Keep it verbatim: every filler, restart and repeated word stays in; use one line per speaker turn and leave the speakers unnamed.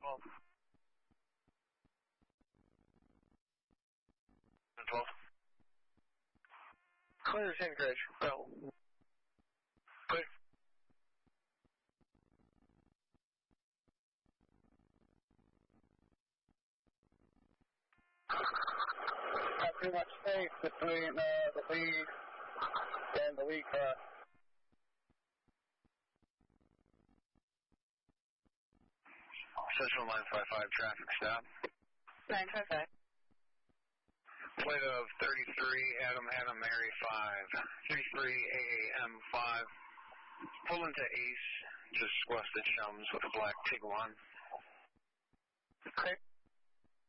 twelve. twelve. Clear Anchorage. Go. Clear.
Not too much space between uh, the lead and the lead car.
Central nine five five traffic stop.
nine five five.
Flight of thirty-three, Adam Adam Mary five. thirty-three A A M five. Pull into Ace, just west of Chums with a black Tiguan.
Clear.